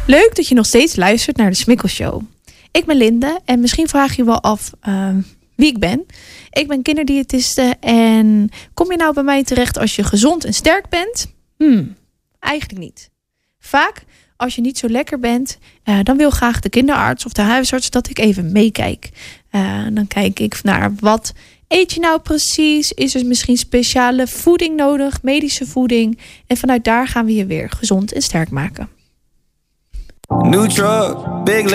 Leuk dat je nog steeds luistert naar de Smikkel Show. Ik ben Linde en misschien vraag je wel af wie ik ben. Ik ben kinderdiëtiste en kom je nou bij mij terecht als je gezond en sterk bent? Eigenlijk niet. Vaak, als je niet zo lekker bent, dan wil graag de kinderarts of de huisarts dat ik even meekijk. Dan kijk ik naar wat eet je nou precies? Is er misschien speciale voeding nodig, medische voeding? En vanuit daar gaan we je weer gezond en sterk maken. New truck, big